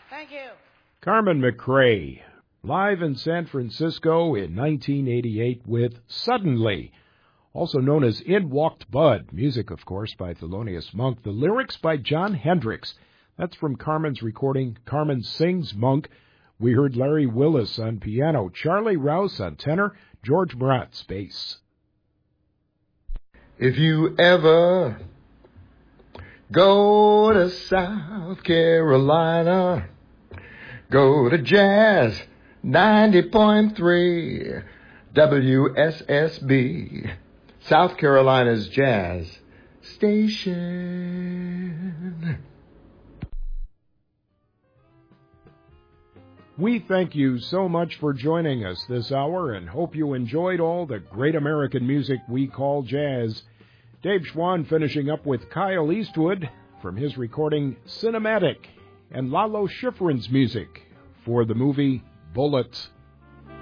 Thank you. Carmen McRae, live in San Francisco in 1988 with Suddenly, also known as In Walked Bud. Music, of course, by Thelonious Monk. The lyrics by John Hendricks. That's from Carmen's recording, Carmen Sings Monk. We heard Larry Willis on piano, Charlie Rouse on tenor, George Maratz bass. If you ever go to South Carolina, go to Jazz 90.3 WSSB, South Carolina's Jazz Station. We thank you so much for joining us this hour and hope you enjoyed all the great American music we call jazz. Dave Schwann finishing up with Kyle Eastwood from his recording Cinematic and Lalo Schifrin's music for the movie Bullets.